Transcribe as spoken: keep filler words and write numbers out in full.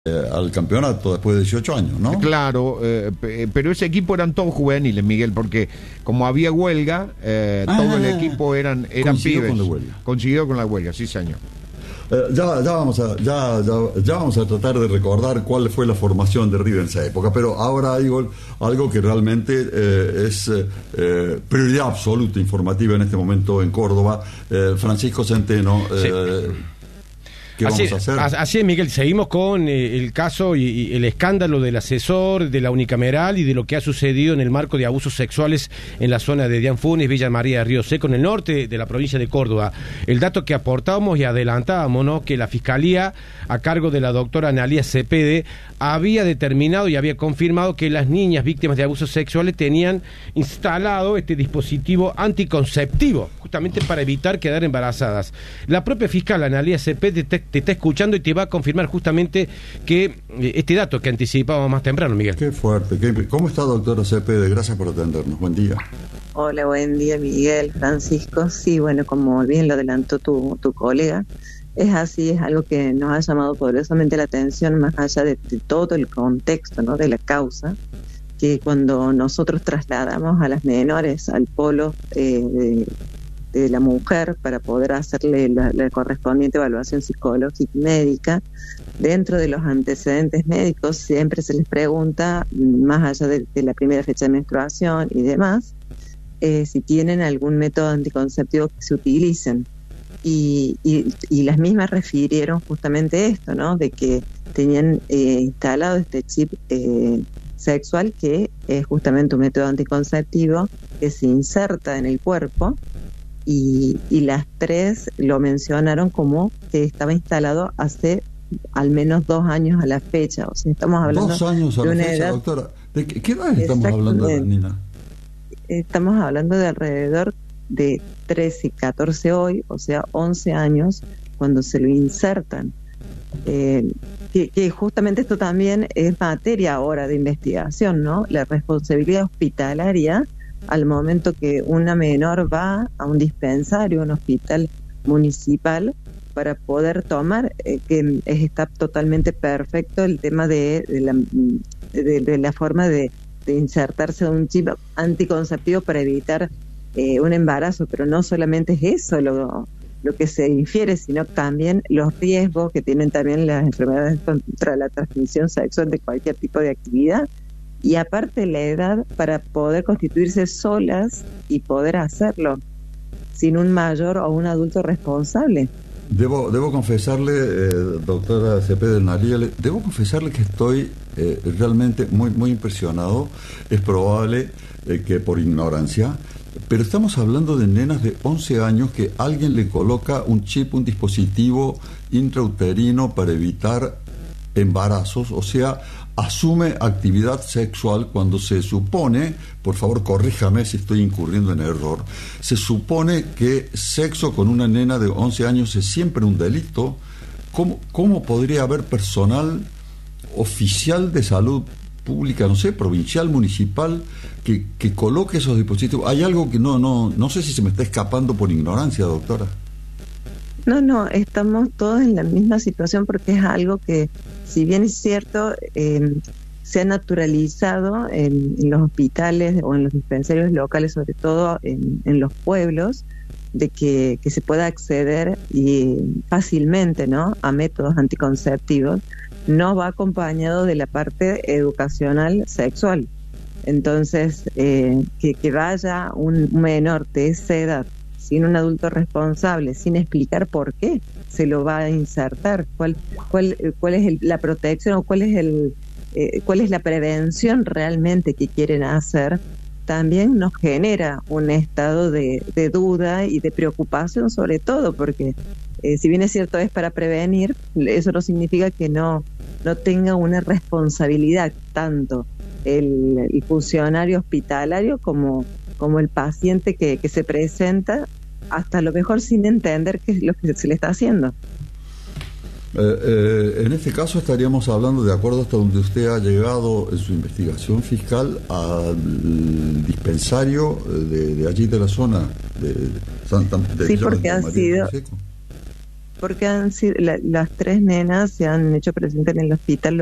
eh, al campeonato después de dieciocho años, ¿no? Claro, eh, pero ese equipo eran todos juveniles, Miguel, porque como había huelga, eh, ah, todo el equipo eran, eran pibes. Con la huelga. Coincidió con la huelga, sí, señor. Eh, ya, ya, vamos a, ya, ya, ya vamos a tratar de recordar cuál fue la formación de River en esa época, pero ahora hay algo que realmente eh, es eh, prioridad absoluta informativa en este momento en Córdoba. Eh, Francisco Centeno, eh, sí. ¿qué así, vamos a hacer? Así es, Miguel, seguimos con eh, el caso y, y el escándalo del asesor, de la unicameral y de lo que ha sucedido en el marco de abusos sexuales en la zona de Dianfunes, Villa María de Río Seco, en el norte de la provincia de Córdoba. El dato que aportábamos y adelantábamos, ¿no?, que la Fiscalía, a cargo de la doctora Analía Cepede, había determinado y había confirmado que las niñas víctimas de abusos sexuales tenían instalado este dispositivo anticonceptivo, justamente para evitar quedar embarazadas. La propia fiscal Analía Cepede te, te está escuchando y te va a confirmar justamente que este dato que anticipábamos más temprano, Miguel. Qué fuerte. Qué... ¿Cómo está, doctora Cepede? Gracias por atendernos. Buen día. Hola, buen día, Miguel, Francisco. Sí, bueno, como bien lo adelantó tu, tu colega, es así, es algo que nos ha llamado poderosamente la atención, más allá de, de todo el contexto, ¿no?, de la causa, que cuando nosotros trasladamos a las menores al polo eh, de, de la mujer para poder hacerle la, la correspondiente evaluación psicológica y médica, dentro de los antecedentes médicos siempre se les pregunta, más allá de, de la primera fecha de menstruación y demás, eh, si tienen algún método anticonceptivo que se utilicen. Y, y, y las mismas refirieron justamente esto, ¿no?, de que tenían eh, instalado este chip eh, sexual, que es justamente un método anticonceptivo que se inserta en el cuerpo, y, y las tres lo mencionaron como que estaba instalado hace al menos dos años a la fecha. O sea, estamos hablando dos años a de la una fecha, edad, doctora. ¿De qué, qué edad estamos hablando de la niña? Estamos hablando de alrededor de trece, catorce hoy, o sea, once años cuando se lo insertan. Eh, que, que justamente esto también es materia ahora de investigación, ¿no? La responsabilidad hospitalaria al momento que una menor va a un dispensario, un hospital municipal, para poder tomar, eh, que está totalmente perfecto el tema de, de, la, de, de la forma de, de insertarse un chip anticonceptivo para evitar Eh, un embarazo, pero no solamente es eso lo, lo que se infiere, sino también los riesgos que tienen también las enfermedades contra la transmisión sexual de cualquier tipo de actividad, y aparte la edad para poder constituirse solas y poder hacerlo sin un mayor o un adulto responsable. Debo, debo confesarle, eh, doctora Cepede Analía, debo confesarle que estoy eh, realmente muy, muy impresionado. Es probable eh, que por ignorancia, pero estamos hablando de nenas de once años que alguien le coloca un chip, un dispositivo intrauterino para evitar embarazos, o sea, asume actividad sexual cuando se supone, por favor corríjame si estoy incurriendo en error, se supone que sexo con una nena de once años es siempre un delito. ¿Cómo, cómo podría haber personal oficial de salud pública, no sé, provincial, municipal, que, que coloque esos dispositivos? Hay algo que no, no, no sé si se me está escapando por ignorancia, doctora. No, no, estamos todos en la misma situación, porque es algo que, si bien es cierto, eh, se ha naturalizado en, en los hospitales o en los dispensarios locales, sobre todo en, en los pueblos, de que, que se pueda acceder y fácilmente, ¿no?, a métodos anticonceptivos, no va acompañado de la parte educacional sexual. Entonces, eh, que, que vaya un menor de esa edad sin un adulto responsable, sin explicar por qué se lo va a insertar, cuál cuál cuál es el, la protección o cuál es el eh, cuál es la prevención realmente que quieren hacer, también nos genera un estado de, de duda y de preocupación, sobre todo porque eh, si bien es cierto es para prevenir, eso no significa que no no tenga una responsabilidad tanto el, el funcionario hospitalario como como el paciente que, que se presenta, hasta a lo mejor sin entender qué es lo que se le está haciendo. Eh, eh, en este caso estaríamos hablando, de acuerdo hasta donde usted ha llegado en su investigación fiscal, al dispensario de, de allí de la zona de Santa de Sí, porque ha sido porque han sido, la, las tres nenas se han hecho presentes en el hospital